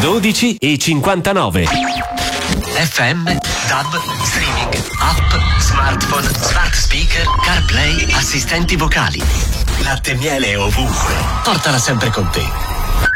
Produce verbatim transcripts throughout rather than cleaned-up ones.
dodici e cinquantanove. F M, D A B, streaming, app, smartphone, smart speaker, CarPlay, assistenti vocali. Latte e miele ovunque. Portala sempre con te.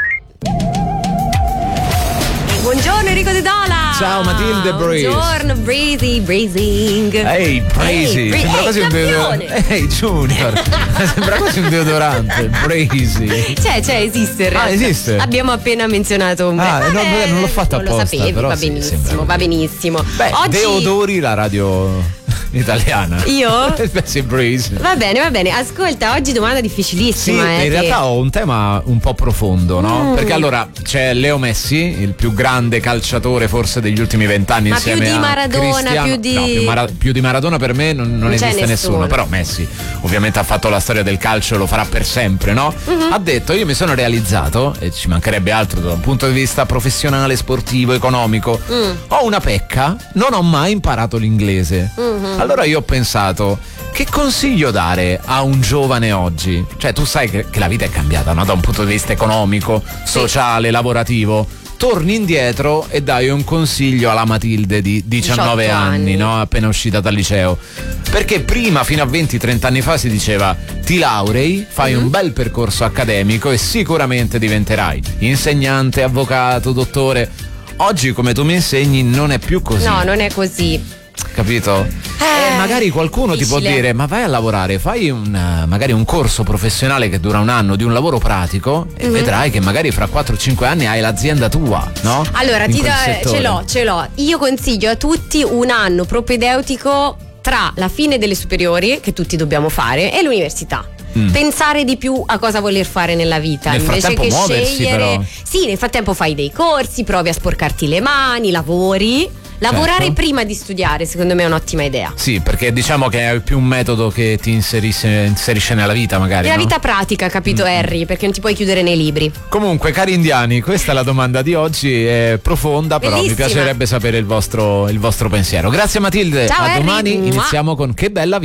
Buongiorno Enrico De Dola. Ciao Matilde Breeze. Buongiorno Breezy, breezing. Ehi, Breezy. Ehi, Sembra ehi, quasi un deodorante. Ehi, Junior. Sembra quasi un deodorante. Breezy. C'è, c'è, esiste in realtà. Ah, esiste? Abbiamo appena menzionato un Ah, Vabbè, no, non l'ho fatto non lo apposta, sapevi, però va sì, benissimo, sembra. va benissimo. Beh, Oggi Deodori, la radio italiana. Io? Beh, sì, Breeze. Va bene, va bene. Ascolta, oggi domanda Sì, difficilissima. in eh, che- realtà ho un tema un po' profondo, no? Mm. Perché allora c'è Leo Messi, il più grande calciatore forse degli ultimi vent'anni, Ma insieme più di a Maradona, Cristiano. più di- No, più, Mara- più di Maradona per me non, non Non c'è esiste nessuno. nessuno. Però Messi ovviamente ha fatto la storia del calcio e lo farà per sempre, no? Mhm. Ha detto: io mi sono realizzato, e ci mancherebbe altro da un punto di vista professionale, sportivo, economico, Mm. ho una pecca, non ho mai imparato l'inglese. Mhm. Allora io ho pensato: che consiglio dare a un giovane oggi? Cioè, tu sai che, che la vita è cambiata, no? Da un punto di vista economico, sociale, lavorativo. Torni indietro e dai un consiglio alla Matilde di diciannove diciotto anni, anni. no? Appena uscita dal liceo. Perché prima, fino a venti trenta anni fa, si diceva: ti laurei, fai Mhm. un bel percorso accademico e sicuramente diventerai insegnante, avvocato, dottore. Oggi, come tu mi insegni, non è più così. No, non è così. Capito? Eh, E magari qualcuno ti può difficile. dire: ma vai a lavorare, fai un, eh, magari un corso professionale che dura un anno di un lavoro pratico e Mhm. vedrai che magari fra quattro cinque anni hai l'azienda tua, no? Allora, In ti quel do- settore. ce l'ho, ce l'ho. Io consiglio a tutti un anno propedeutico tra la fine delle superiori, che tutti dobbiamo fare, e l'università. Mm. Pensare di più a cosa voler fare nella vita Nel invece frattempo che muoversi, scegliere. però. Sì, nel frattempo fai dei corsi, provi a sporcarti le mani, lavori. Lavorare Certo. prima di studiare, secondo me è un'ottima idea. Sì, perché diciamo che è più un metodo che ti inserisce, inserisce nella vita, magari. Nella no? vita pratica, capito Harry? Perché non ti puoi chiudere nei libri. Comunque, cari indiani, questa è la domanda di oggi, è profonda, però Bellissima. mi piacerebbe sapere il vostro, il vostro pensiero. Grazie Matilde, Ciao, a Harry. domani. Mua. Iniziamo con Che bella vita.